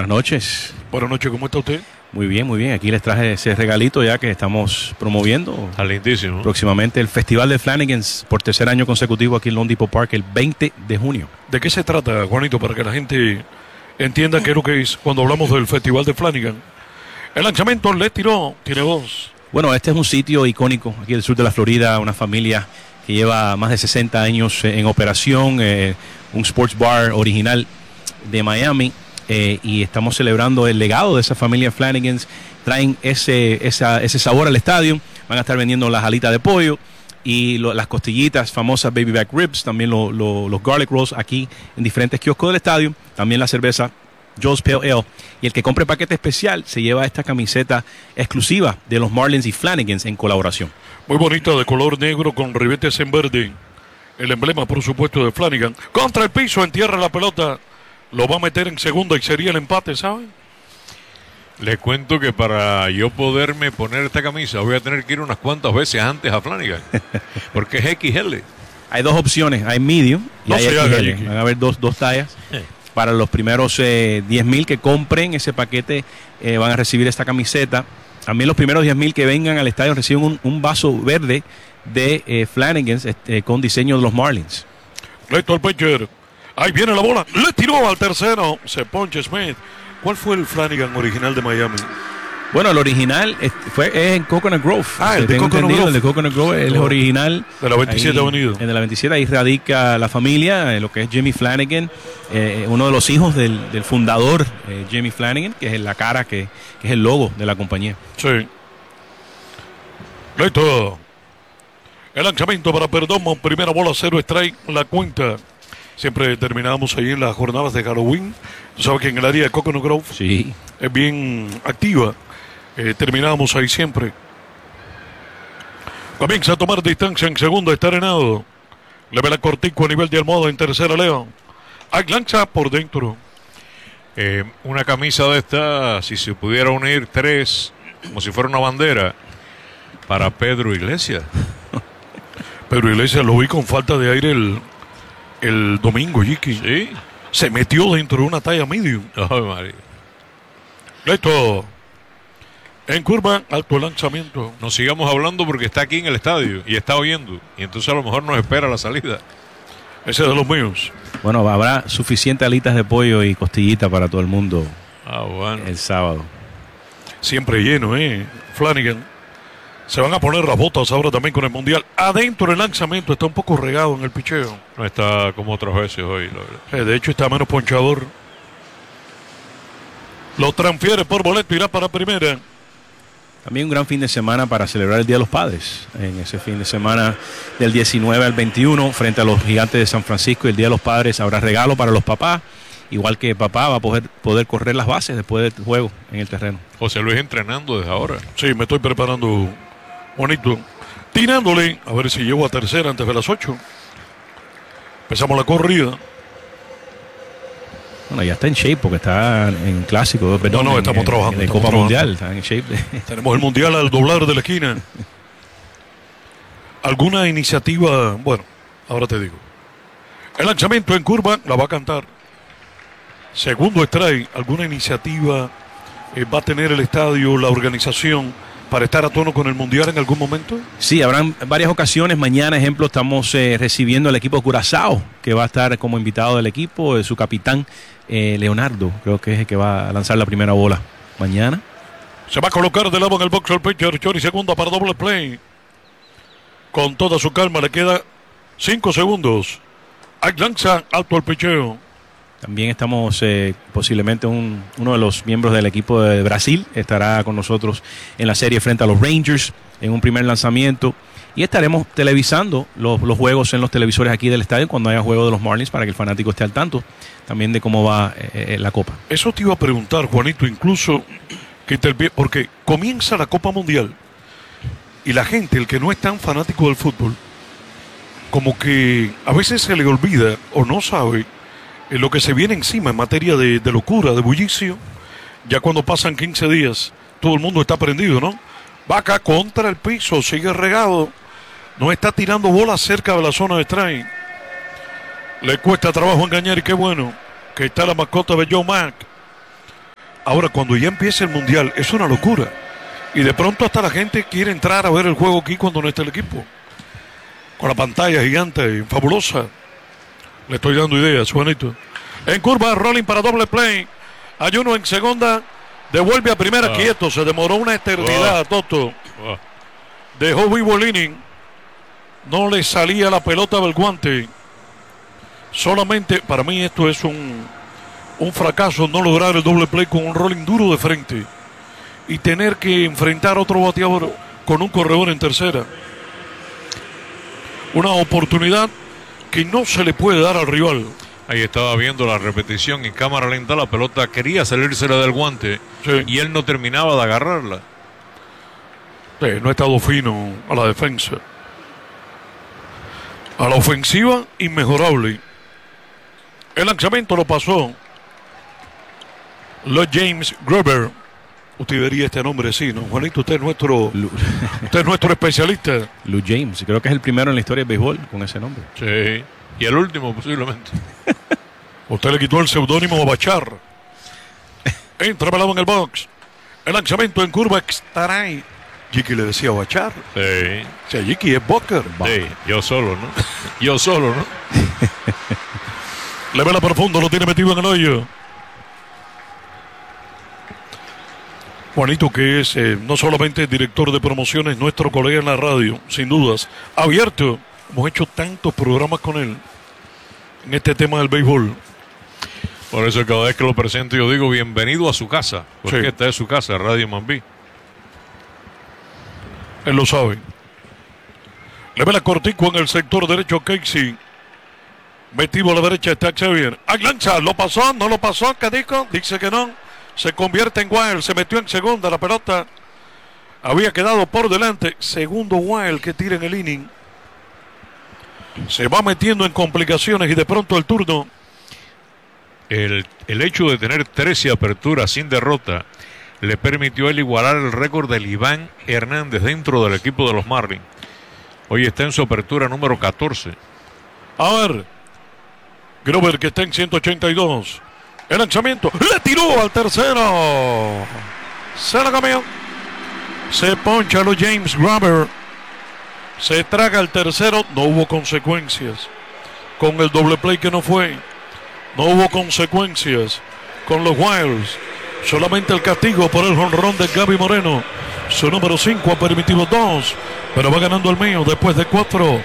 buenas noches. Buenas noches, ¿cómo está usted? Muy bien, muy bien. Aquí les traje ese regalito ya que estamos promoviendo. Está lindísimo. Próximamente el Festival de Flanagan's por tercer año consecutivo aquí en Loan Depot Park el 20 de junio. ¿De qué se trata, Juanito, para que la gente entienda qué es lo que es cuando hablamos del Festival de Flanagan? El lanzamiento le tiró, tiene voz. Bueno, este es un sitio icónico aquí del sur de la Florida, una familia que lleva más de 60 años en operación, un sports bar original de Miami. Y estamos celebrando el legado de esa familia Flanagan's. Traen ese sabor al estadio. Van a estar vendiendo las alitas de pollo y las costillitas famosas baby back ribs, también los garlic rolls aquí en diferentes kioscos del estadio. También la cerveza Joe's Pale Ale. Y el que compre paquete especial se lleva esta camiseta exclusiva de los Marlins y Flanagan's en colaboración. Muy bonita, de color negro con ribetes en verde. El emblema, por supuesto, de Flanagan. Contra el piso, entierra la pelota. Lo va a meter en segunda y sería el empate, ¿saben? Les cuento que para yo poderme poner esta camisa voy a tener que ir unas cuantas veces antes a Flanagan. Porque es XL. Hay dos opciones, hay medium y hay XL. Van a haber dos tallas. Para los primeros 10,000 que compren ese paquete van a recibir esta camiseta. También los primeros 10,000 que vengan al estadio reciben un vaso verde de Flanagan's con diseño de los Marlins. Listo el pitcher. Ahí viene la bola. Le tiró al tercero. Se poncha Smith. ¿Cuál fue el Flanagan original de Miami? Bueno, el original es en Coconut Grove. El de Coconut Grove. El de Coconut Grove es el original. De la 27 Avenida. En la 27 ahí radica la familia, lo que es Jimmy Flanagan, uno de los hijos del fundador Jimmy Flanagan, que es la cara, que es el logo de la compañía. Sí. Listo. El lanzamiento para Perdomo. Primera bola, 0 strike. La cuenta. Siempre terminábamos ahí en las jornadas de Halloween. Tú sabes que en el área de Coconut Grove sí, es bien activa. Terminábamos ahí siempre. Comienza a tomar distancia en segunda, está arenado. Le ve la cortico a nivel de Almohada en tercera, Leo. Hay lanza por dentro. Una camisa de esta, si se pudiera unir 3, como si fuera una bandera, para Pedro Iglesias. Pedro Iglesias lo vi con falta de aire el domingo, Jiki. Sí. Se metió dentro de una talla medium. Ay, María. Listo. En curva, alto lanzamiento. No sigamos hablando porque está aquí en el estadio y está oyendo. Y entonces a lo mejor nos espera la salida. Ese es de los míos. Bueno, habrá suficiente alitas de pollo y costillita para todo el mundo bueno. El sábado. Siempre lleno, Flanagan. Se van a poner las botas ahora también con el Mundial. Adentro el lanzamiento está un poco regado en el picheo. No está como otras veces hoy, la verdad. De hecho está menos ponchador. Lo transfiere por boleto, irá para primera. También un gran fin de semana para celebrar el Día de los Padres. En ese fin de semana del 19 al 21, frente a los Gigantes de San Francisco, el Día de los Padres habrá regalo para los papás. Igual que papá va a poder correr las bases después del juego en el terreno. José Luis entrenando desde ahora. Sí, me estoy preparando, bonito. Tirándole, a ver si llego a tercera antes de las 8. Empezamos la corrida. Bueno, ya está en shape porque está en clásico. Perdón, no, estamos trabajando. En Copa Mundial, está en shape. Tenemos el Mundial al doblar de la esquina. ¿Alguna iniciativa? Bueno, ahora te digo. El lanzamiento en curva la va a cantar. Segundo strike, ¿alguna iniciativa va a tener el estadio, la organización, para estar a tono con el Mundial en algún momento? Sí, habrán varias ocasiones. Mañana, ejemplo, estamos recibiendo al equipo Curazao, que va a estar como invitado del equipo, su capitán Leonardo, creo que es el que va a lanzar la primera bola mañana. Se va a colocar de lado en el box el pitcher, Johnny segunda para doble play. Con toda su calma, le queda 5 segundos. Hay lanza, alto el picheo. También estamos posiblemente uno de los miembros del equipo de Brasil estará con nosotros en la serie frente a los Rangers en un primer lanzamiento. Y estaremos televisando los juegos en los televisores aquí del estadio cuando haya juego de los Marlins para que el fanático esté al tanto también de cómo va la Copa. Eso te iba a preguntar, Juanito, incluso porque comienza la Copa Mundial y la gente, el que no es tan fanático del fútbol, como que a veces se le olvida o no sabe lo que se viene encima en materia de locura, de bullicio. Ya cuando pasan 15 días, todo el mundo está prendido, ¿no? Va acá contra el piso, sigue regado. No está tirando bolas cerca de la zona de strike. Le cuesta trabajo engañar y qué bueno que está la mascota de Joe Mack. Ahora, cuando ya empieza el Mundial, es una locura. Y de pronto hasta la gente quiere entrar a ver el juego aquí cuando no está el equipo. Con la pantalla gigante y fabulosa. Le estoy dando ideas, Juanito. En curva, rolling para doble play. Ayuno en segunda. Devuelve a primera quieto. Se demoró una eternidad, Toto. Dejó vivo el inning. No le salía la pelota del guante. Solamente, para mí esto es un fracaso, no lograr el doble play con un rolling duro de frente. Y tener que enfrentar a otro bateador con un corredor en tercera. Una oportunidad que no se le puede dar al rival. Ahí estaba viendo la repetición en cámara lenta. La pelota quería salírsela del guante, sí, y él no terminaba de agarrarla. Sí, no ha estado fino a la defensa. A la ofensiva, inmejorable. El lanzamiento lo pasó Los James Gruber. Usted vería este nombre, sí, ¿no? Juanito, usted es nuestro especialista. Lou James, creo que es el primero en la historia del béisbol con ese nombre. Sí, y el último posiblemente. Usted le quitó el seudónimo a Bachar. Entra pelado en el box. El lanzamiento en curva extra. Jiki le decía a Bachar. Sí. O sea, Jiki es Booker. Sí, yo solo, ¿no? Yo solo, ¿no? Le vela profundo, lo tiene metido en el hoyo. Juanito, que es no solamente director de promociones, nuestro colega en la radio, sin dudas, abierto. Hemos hecho tantos programas con él en este tema del béisbol. Por eso cada vez que lo presento yo digo bienvenido a su casa, porque sí, esta es su casa, Radio Mambí. Él lo sabe. Le ve la cortico en el sector derecho Casey. Metido a la derecha está Xavier. Lanza, ¿lo pasó? ¿No lo pasó? ¿Qué dijo? Dice que no. Se convierte en wild. Se metió en segunda. La pelota había quedado por delante. Segundo wild que tira en el inning. Se va metiendo en complicaciones y de pronto el turno. El hecho de tener 13 aperturas sin derrota le permitió a él igualar el récord del Iván Hernández dentro del equipo de los Marlins. Hoy está en su apertura número 14. A ver, Gruber, que está en 182. El lanzamiento, le tiró al tercero. Se la comió. Se poncha a los James Gruber. Se traga el tercero. No hubo consecuencias con el doble play que no fue. No hubo consecuencias con los Wilds. Solamente el castigo por el jonrón de Gaby Moreno. Su número 5 ha permitido 2. Pero va ganando el mío después de 4.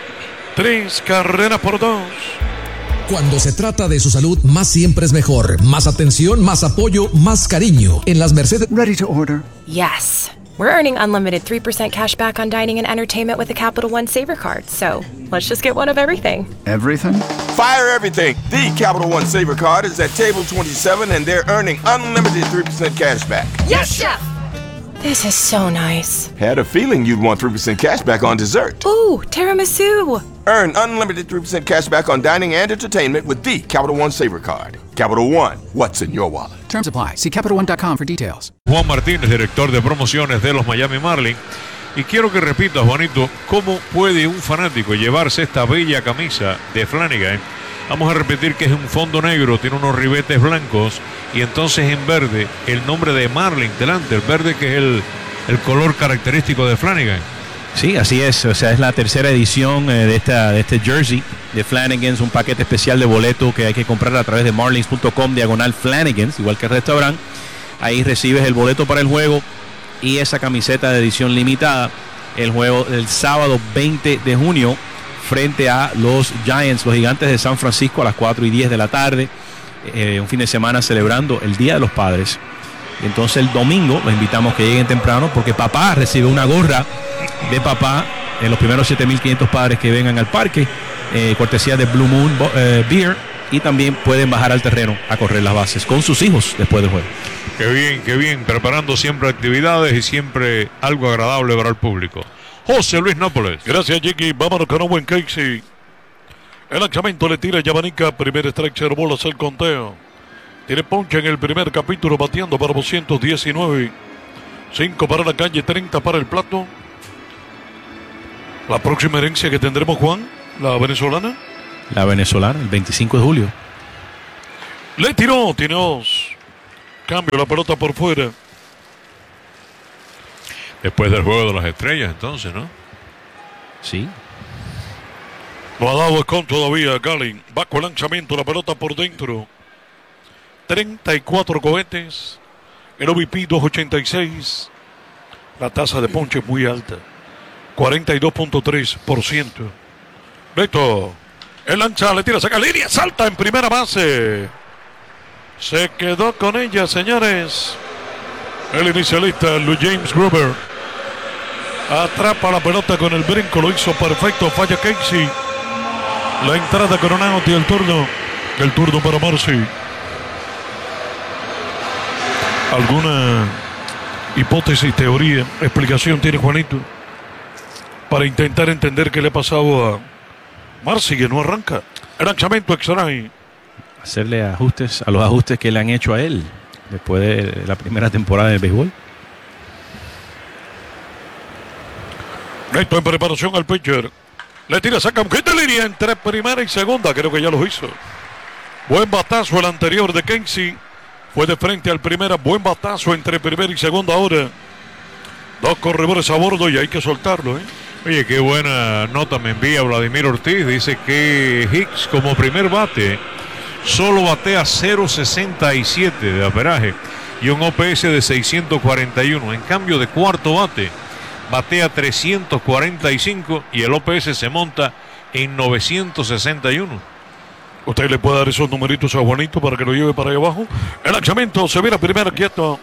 3 carreras por 2. Cuando se trata de su salud, más siempre es mejor. Más atención, más apoyo, más cariño. En las Mercedes. Ready to order. Yes. We're earning unlimited 3% cash back on dining and entertainment with the Capital One Saver Card. So let's just get one of everything. Everything? Fire everything. The Capital One Saver Card is at table 27 and they're earning unlimited 3% cash back. Yes, Chef! This is so nice. Had a feeling you'd want 3% cash back on dessert. Ooh, tiramisu. Earn unlimited 3% cash back on dining and entertainment with the Capital One Saver Card. Capital One, what's in your wallet? Terms apply. See CapitalOne.com for details. Juan Martínez, director de promociones de los Miami Marlins. Y quiero que repitas, Juanito, ¿cómo puede un fanático llevarse esta bella camisa de Flanagan? Vamos a repetir que es un fondo negro, tiene unos ribetes blancos y entonces en verde el nombre de Marlin delante, el verde que es el color característico de Flanagan. Sí, así es, o sea, es la tercera edición de este jersey de Flanagan's, un paquete especial de boleto que hay que comprar a través de marlins.com/Flanagan's, igual que el restaurante. Ahí recibes el boleto para el juego y esa camiseta de edición limitada. El juego el sábado 20 de junio frente a los Giants, los Gigantes de San Francisco, a las 4:10 de la tarde. Un fin de semana celebrando el Día de los Padres. Entonces el domingo los invitamos que lleguen temprano porque papá recibe una gorra de papá en los primeros 7,500 padres que vengan al parque, cortesía de Blue Moon Beer, y también pueden bajar al terreno a correr las bases con sus hijos después del juego. Qué bien, preparando siempre actividades y siempre algo agradable para el público. José Luis Nápoles. Gracias, Jiki. Vámonos con un buen Casey. El lanzamiento le tira Yabanica. Primer strike, 0 bolas el conteo. Tiene ponche en el primer capítulo, bateando para 219. 5 para la calle, 30 para el plato. La próxima herencia que tendremos, Juan, la venezolana. La venezolana, el 25 de julio. Le tiró, tiene 2. Cambio la pelota por fuera. Después del juego de las estrellas, entonces, ¿no? Sí. No ha dado escon todavía Gallen. Bajo el lanzamiento, la pelota por dentro. 34 cohetes. El OVP 286. La tasa de ponche es muy alta. 42.3%. Listo. El lanza, le tira, saca línea, salta en primera base. Se quedó con ella, señores. El inicialista, Lou James Gruber. Atrapa la pelota con el brinco, lo hizo perfecto, falla Casey. La entrada con un out y el turno para Marcy. ¿Alguna hipótesis, teoría, explicación tiene Juanito para intentar entender qué le ha pasado a Marcy, que no arranca? El lanzamiento extraño. Hacerle ajustes a los ajustes que le han hecho a él después de la primera temporada del béisbol. Esto en preparación al pitcher. Le tira, saca un hit de línea entre primera y segunda. Creo que ya lo hizo. Buen batazo el anterior de Casey. Fue de frente al primera. Buen batazo entre primera y segunda ahora. Dos corredores a bordo y hay que soltarlo, ¿eh? Oye, qué buena nota me envía Vladimir Ortiz. Dice que Hicks como primer bate solo batea 0.67 de averaje y un OPS de 641. En cambio, de cuarto bate batea 345 y el OPS se monta en 961. Usted le puede dar esos numeritos a Juanito para que lo lleve para ahí abajo. El lanzamiento se viene primero, quieto.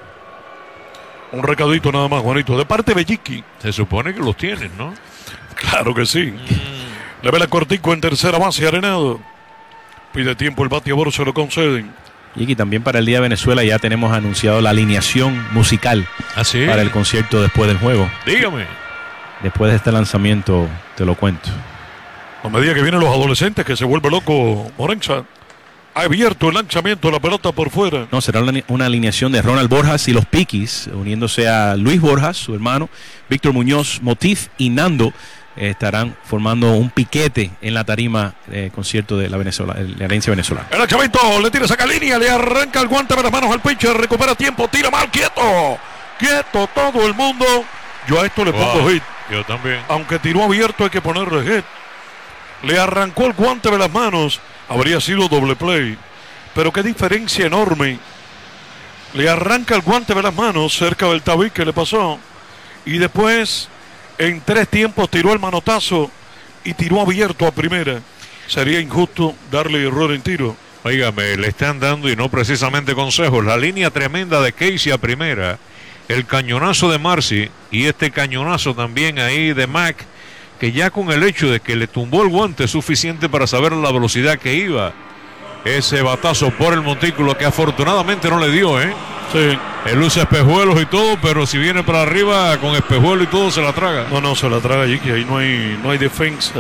Un recadito nada más, Juanito, de parte de Belliqui. Se supone que los tienen, ¿no? Claro que sí. Le ve la cortico en tercera base, Arenado. Pide tiempo, el bateador se lo conceden. Y aquí también para el Día de Venezuela ya tenemos anunciado la alineación musical para el concierto después del juego. Dígame. Después de este lanzamiento te lo cuento. A medida que vienen los adolescentes, que se vuelve loco Morenza. Ha abierto el lanzamiento, la pelota por fuera. No, será una alineación de Ronald Borjas y los Piquis, uniéndose a Luis Borjas, su hermano, Víctor Muñoz, Motif y Nando. Estarán formando un piquete en la tarima concierto de la herencia venezolana. El lanzamiento, le tira, saca línea, le arranca el guante de las manos al pitcher, recupera tiempo, tira mal, quieto todo el mundo. Yo a esto le pongo hit. Yo también. Aunque tiró abierto, hay que ponerle hit. Le arrancó el guante de las manos, habría sido doble play. Pero qué diferencia enorme. Le arranca el guante de las manos cerca del tabique que le pasó. Y después, en 3 tiempos, tiró el manotazo y tiró abierto a primera. Sería injusto darle error en tiro. Óigame, le están dando, y no precisamente consejos, la línea tremenda de Casey a primera, el cañonazo de Marcy y este cañonazo también ahí de Mac, que ya con el hecho de que le tumbó el guante es suficiente para saber la velocidad que iba. Ese batazo por el montículo que afortunadamente no le dio, ¿eh? Sí. Él usa espejuelos y todo, pero si viene para arriba con espejuelo y todo se la traga. No, se la traga allí, que ahí no hay defensa.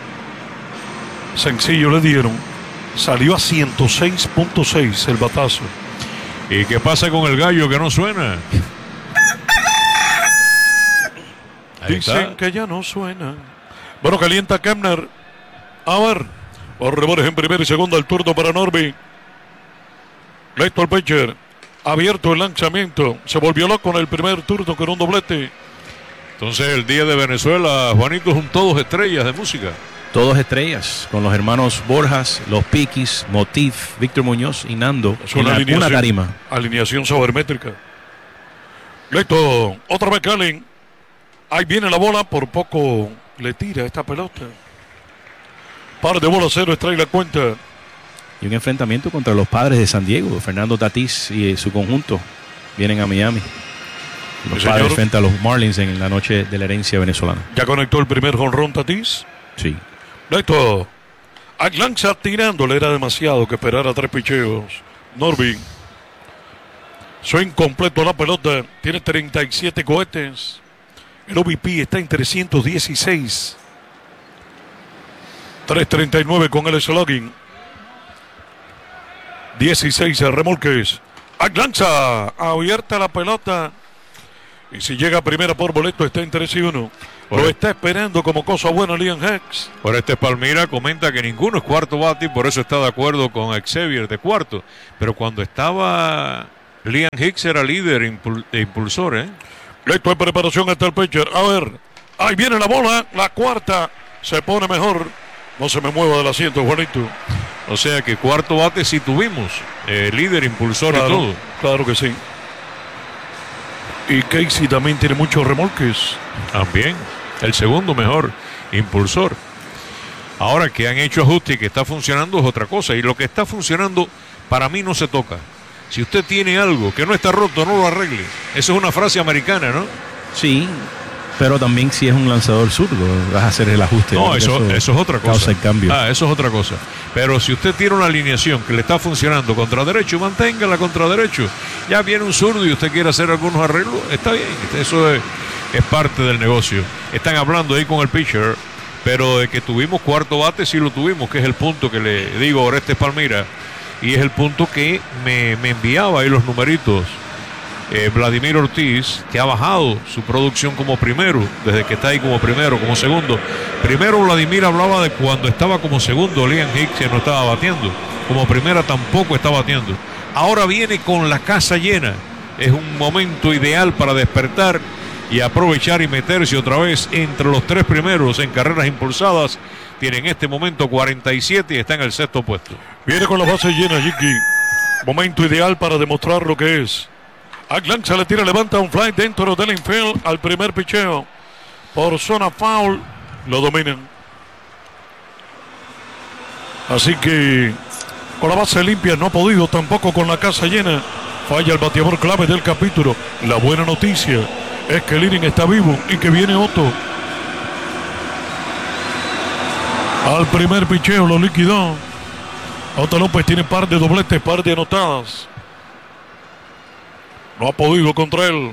Sencillo le dieron. Salió a 106.6 el batazo. ¿Y qué pasa con el gallo que no suena? Dicen que ya no suena. Bueno, calienta Kemner. A ver. Los rebores en primera y segunda, el turno para Norby. Listo el pitcher. Abierto el lanzamiento. Se volvió loco en el primer turno con un doblete. Entonces el Día de Venezuela, Juanito, son todos estrellas de música. Todos estrellas, con los hermanos Borjas, los Piquis, Motif, Víctor Muñoz y Nando. Es una tarima. Alineación sabermétrica. Listo. Otra vez Calen. Ahí viene la bola. Por poco le tira esta pelota. Par de bolas, 0, extrae la cuenta. Y un enfrentamiento contra los Padres de San Diego. Fernando Tatís y su conjunto vienen a Miami. Los sí, Padres señor. frente a los Marlins en la noche de la herencia venezolana. Ya conectó el primer jonrón Tatís. Sí. Listo. Lanza tirándole, era demasiado que esperar a 3 picheos. Norby. Swing completo la pelota. Tiene 37 cohetes. El OVP está en 316. 339 con el slugging. 16 remolques. Lanza. Abierta la pelota. Y si llega a primera por boleto, está en 3-1. Lo está esperando como cosa buena Liam Hicks. Por Palmira comenta que ninguno es cuarto bate y por eso está de acuerdo con Xavier de cuarto. Pero cuando estaba Liam Hicks era líder impulsor, ¿eh? Listo, en preparación está el pitcher. A ver, ahí viene la bola, la cuarta. Se pone mejor. No se me mueva del asiento, Juanito. O sea que cuarto bate sí tuvimos. Líder, impulsor, Claro, y todo. claro que sí. Y Casey también tiene muchos remolques. También. El segundo mejor impulsor. Ahora que han hecho ajustes y que está funcionando es otra cosa. Y lo que está funcionando para mí no se toca. Si usted tiene algo que no está roto, no lo arregle. Esa es una frase americana, ¿no? Sí, pero también si es un lanzador zurdo, vas a hacer el ajuste. No, eso es otra cosa. Causa el cambio. Eso es otra cosa. Pero si usted tiene una alineación que le está funcionando contra derecho, manténgala contra derecho. Ya viene un zurdo y usted quiere hacer algunos arreglos, está bien. Eso es parte del negocio. Están hablando ahí con el pitcher, pero de que tuvimos cuarto bate, sí lo tuvimos, que es el punto que le digo a Orestes Palmira. Y es el punto que me enviaba ahí los numeritos. Vladimir Ortiz, que ha bajado su producción como primero, desde que está ahí como primero, como segundo. Primero Vladimir hablaba de cuando estaba como segundo, Liam Hicks que no estaba batiendo. Como primera tampoco está batiendo. Ahora viene con la casa llena. Es un momento ideal para despertar y aprovechar y meterse otra vez entre los tres primeros en carreras impulsadas. Tiene en este momento 47 y está en el sexto puesto. Viene con las bases llenas, Jiki. Momento ideal para demostrar lo que es. Lanza le tira, levanta un fly dentro del infield al primer picheo. Por zona foul, lo dominan. Así que con la base limpia no ha podido, tampoco con la casa llena. Falla el bateador clave del capítulo. La buena noticia es que el inning está vivo y que viene Otto. Al primer picheo lo liquidó. Otto López tiene par de dobletes, par de anotadas. No ha podido contra él.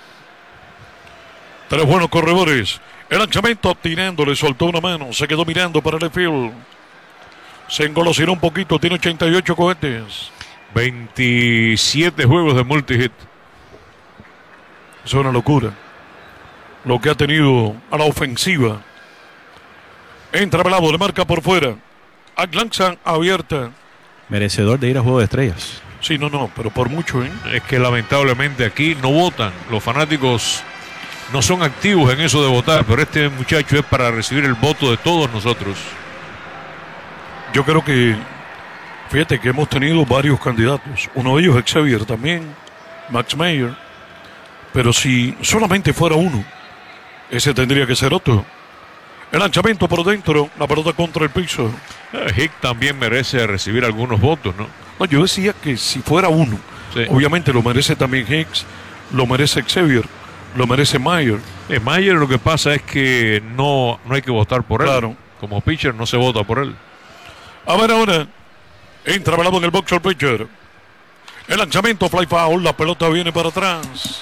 Tres buenos corredores. El lanzamiento tirando, le soltó una mano. Se quedó mirando para el field. Se engolosinó un poquito, tiene 88 cohetes. 27 juegos de multihit. Es una locura lo que ha tenido a la ofensiva. Entra Velado, le marca por fuera. Lanza abierta. Merecedor de ir a Juego de Estrellas. Sí, no, pero por mucho, ¿eh? Es que lamentablemente aquí no votan. Los fanáticos no son activos en eso de votar, pero este muchacho es para recibir el voto de todos nosotros. Yo creo que, fíjate que hemos tenido varios candidatos. Uno de ellos es Xavier también, Max Meyer. Pero si solamente fuera uno, ese tendría que ser Otto. El lanzamiento por dentro, la pelota contra el piso. Hick también merece recibir algunos votos, ¿no? No, yo decía que si fuera uno, sí. Obviamente lo merece también Hicks, lo merece Xavier, lo merece Meyer. Meyer, lo que pasa es que no hay que votar por él. Claro. Como pitcher no se vota por él. A ver ahora, entra Velado en el box el pitcher. El lanzamiento fly foul, la pelota viene para atrás.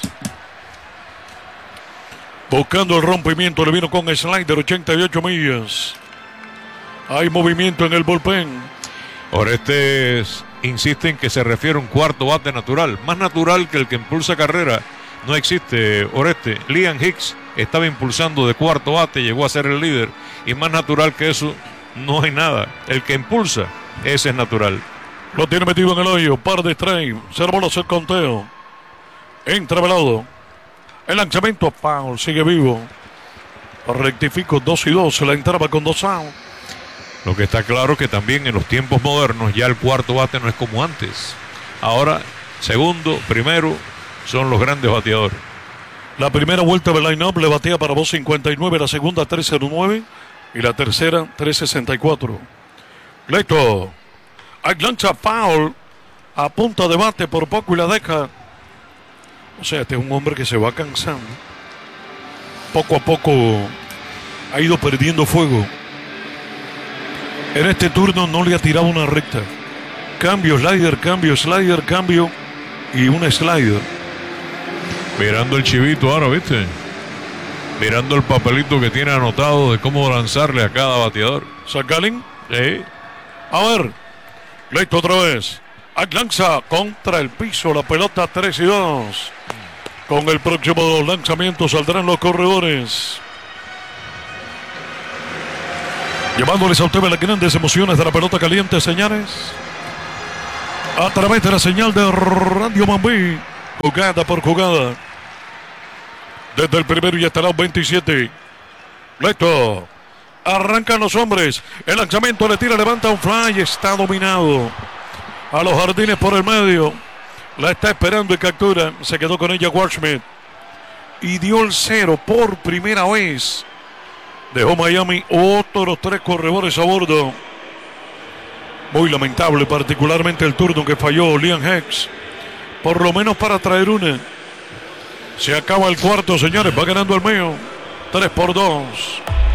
Buscando el rompimiento, le vino con slider, 88 millas. Hay movimiento en el bullpen. Orestes insiste en que se refiere a un cuarto bate natural. Más natural que el que impulsa carrera no existe, Oreste. Liam Hicks estaba impulsando de cuarto bate, llegó a ser el líder. Y más natural que eso no hay nada. El que impulsa, ese es natural. Lo tiene metido en el hoyo, par de strike. 0 bolas el conteo. Entra Velado. El lanzamiento, foul, sigue vivo. Rectifico, 2-2, se la entraba con 2 outs. Lo que está claro que también en los tiempos modernos ya el cuarto bate no es como antes. Ahora, segundo, primero, son los grandes bateadores. La primera vuelta del line-up le batea para 2.59, la segunda 3.09 y la tercera 3.64. Leto. Lanza foul a punta de bate por poco y la deja. O sea, este es un hombre que se va cansando. Poco a poco ha ido perdiendo fuego. En este turno no le ha tirado una recta. Cambio, slider, cambio y un slider. Mirando el chivito ahora, ¿viste? Mirando el papelito que tiene anotado de cómo lanzarle a cada bateador. ¿Sacalin? Sí. A ver. Listo otra vez. Lanza contra el piso, la pelota 3-2. Con el próximo de los lanzamientos saldrán los corredores. Llevándoles a ustedes las grandes emociones de la pelota caliente, señores. a través de la señal de Radio Mambí. Jugada por jugada. Desde el primero y hasta el 27. Listo. Arrancan los hombres. El lanzamiento le tira, levanta un fly. Está dominado. A los jardines por el medio. La está esperando y captura. Se quedó con ella Waldschmidt. Y dio el 0 por primera vez. Dejó Miami otros 3 corredores a bordo. Muy lamentable, particularmente el turno que falló Liam Hicks. Por lo menos para traer una. Se acaba el cuarto, señores. Va ganando el mío. 3-2.